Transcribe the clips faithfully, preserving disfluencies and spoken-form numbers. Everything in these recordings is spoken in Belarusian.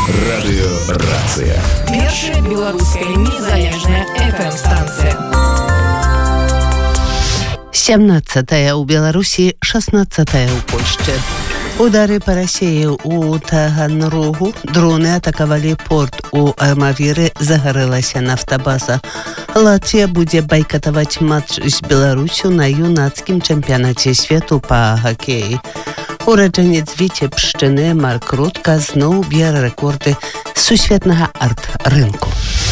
Радыёрацыя. Першая беларуская незалежная эф эм-станцыя. семнадцатая ў Беларусі, шаснаццатая ў Польшчы. Удары па Расіі ў Таганрогу. Дроны атакавалі порт у Армавіры, загарэлася нафтабаза. Латвія будзе байкатаваць матч з Беларусю на юнацкім чэмпіянаце свету па хакеі. Ураджанец Віцебшчыны Марк Рутка зноў б'е рэкорды сусветнага арт-рынку.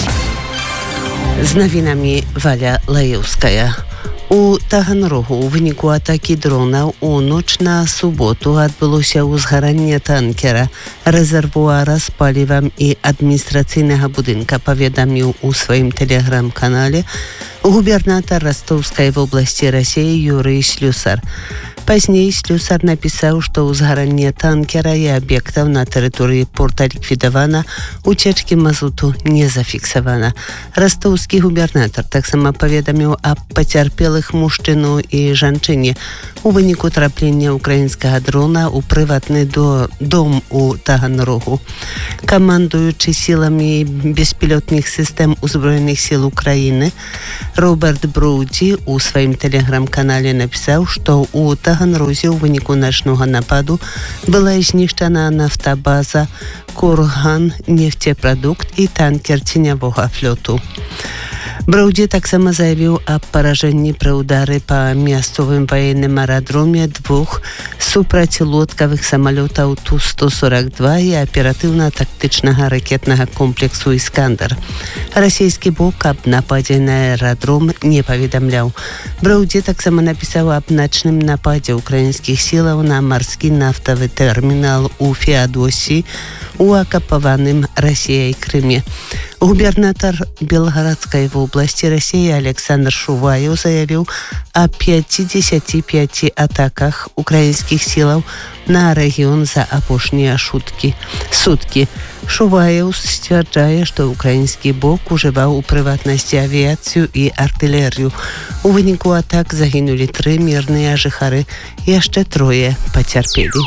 З навінамі Валя Лаеўская. У Таганрогу ў выніку атакі дронаў у ноч на суботу адбылося ўзгаранне танкера, рэзервуара з палівам і адміністрацыйнага будынка, паведаміў у сваім тэлеграм-канале губернатар Ростовскай вобласці Расіі Юрый Слюсар. Пазней Слюсар напісаў, што ўзгаранне танкера і аб'ектаў на тэрыторыі порта ліквідавана, уцечкі мазуту не зафіксавана. Ростовскі губернатар таксама паведаміў аб пацярпелых мужчыну і жанчыне у выніку траплення украінскага дрона ў прыватны до... дом у Таганрогу. Камандуючы сіламі беспілотных сістэм узброеных сіл Украіны Роберт Броудзі у сваім тэлеграм-канале напісаў, што ў Таганрозе ў выніку начнога нападу была знішчана нафтабаза, курган, нефтепрадукт і танкер ценявога флоту. Броудзі таксама заявіў аб паражэнні пры ўдары па мясцовым ваенным аэрадроме двух супрацілодкавых самалётаў Ту сто сорок два і аператыўна-тактычнага ракетнага комплексу «Іскандер». Расійскі бок аб нападзе на аэрадром не паведамляў. Броудзі таксама напісаў аб начным нападзе украінскіх сілаў на марскі нафтавы тэрмінал у Феадосіі у акапаваным Расіяй Крыме. Губернатар Белгарадскай вобласці Расіі Александр Шуваеў заявіў аб пяцідзесяці пяці атаках украінскіх сілаў на рэгіён за апошнія шуткі. суткі. Шуваеў сцвярджае, што украінскі бок ужываў у прыватнасці авіяцыю і артылерыю. У выніку атак загінулі тры мірныя жыхары, яшчэ трое пацярпелі.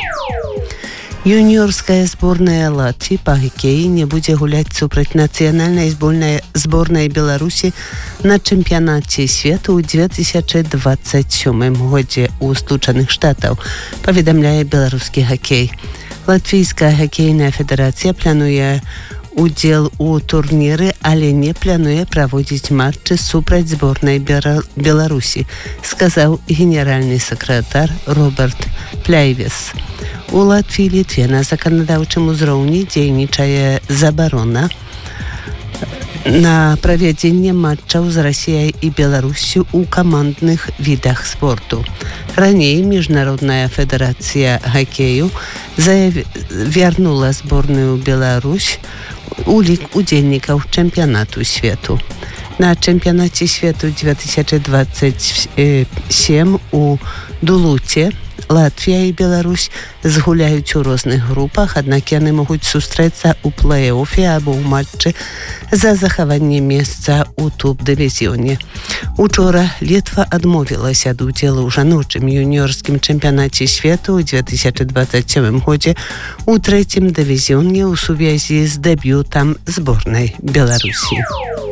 Юніорская зборная Латвіі па хакеі не будзе гуляць супраць нацыянальнай зборнай, зборнай Беларусі на чэмпіянаце свету ў две тысячы дваццаць сёмым годзе ў Злучаных Штатаў, паведамляе беларускі хакей. Латвійская хакейная федэрацыя плануе удзел у турніры, але не плануе праводзіць матчы супраць зборнай Беларусі, сказаў генеральны сакратар Роберт Пляйвес. У Латвіі і Літве на заканадаўчым узроўні дзейнічае забарона на правядзенне матчаў з Расіяй і Беларусю ў камандных відах спорту. Раней Міжнародная федэрацыя хакею заяв... вярнула зборную Беларусь у лік удзельнікаў чэмпіянату свету. На чэмпіянаце свету две тысячы дваццаць сем у Дулуце Латвія і Беларусь згуляюць у розных групах, аднак яны могуць сустрэцца ў плэй-офе або ў матчы за захаванне месца ў топ-дывізіёне. Учора Літва адмовілася ад удзелу ў жаночым юніорскім чэмпіянаце свету ў две тысячы дваццаць сёмым годзе ў трэцім дывізіёне ў сувязі з дэбютам зборнай Беларусі.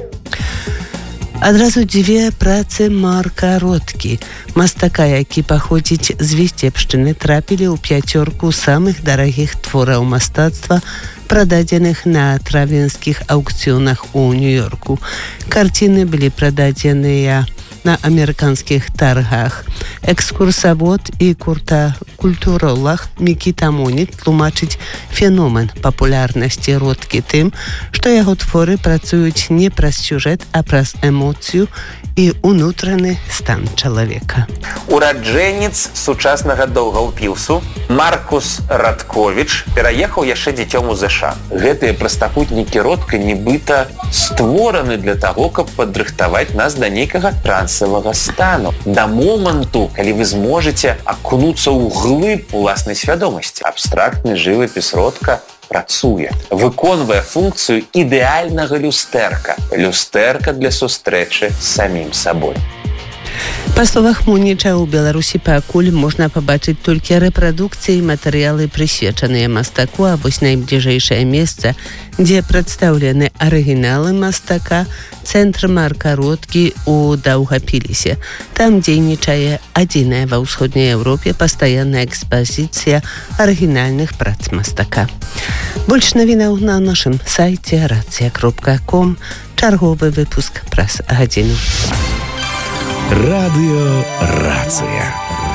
Адразу дзве працы Марка Роткі, мастака, які паходзіць з Віцебшчыны, трапілі ў пяцёрку самых дарагіх твораў мастацтва, прададзеных на травенскіх аўкцыёнах у Нью-Йорку. Карціны былі прададзеныя на амерыканскіх таргах. Экскурсавод і курта культуролог Мікіта Моніт тлумачыць феномен папулярнасці Роткі тым, што яго творы працуюць не праз сюжэт, а праз эмоцыю і ўнутраны стан чалавека. Ураджэнец сучаснага доўгаўпілсу Маркус Радковіч пераехаў яшчэ дзіцём у ЗША. Гэтыя прастапутнікі Ротка нібыта створаны для таго, каб падрыхтаваць нас да нейкага трансавага стану, да моманту, калі вы зможаце акунуцца ў глыб уласнай свядомасці. Абстрактны жывапіс Ротка працуе, выконвае функцыю ідэальнага люстэрка. Люстэрка для сустрэчы з самім сабой. Па словах Муніча, у Беларусі пакуль можна пабачыць толькі рэпрадукцыі і матэрыялы, прысвечаныя мастаку, а вось найбліжэйшае месца, дзе прадстаўлены арыгіналы мастака, цэнтр маркародкі ў Даўгапілісе. Там дзейнічае адзіная ва ўсходняй Еўропе пастаянная экспазіцыя арыгінальных прац мастака. Больш навінаў на нашым сайце рацыя кропка ком. Чарговы выпуск праз гадзіну. Радыё Рацыя.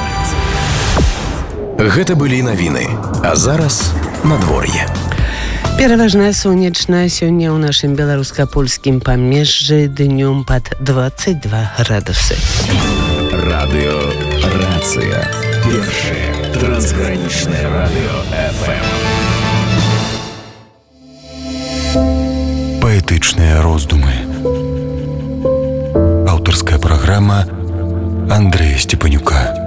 Гэта былі навіны, а зараз надвор'е. Пераважна сонечна. Сёння ў нашым беларуска-польскім памежжы днём пад дваццаць два градусы. Радыё Рацыя. Першае трансгранічнае радыё эф эм. Паэтычныя роздумы. Аўтарская праграма Андрэя Степанюка.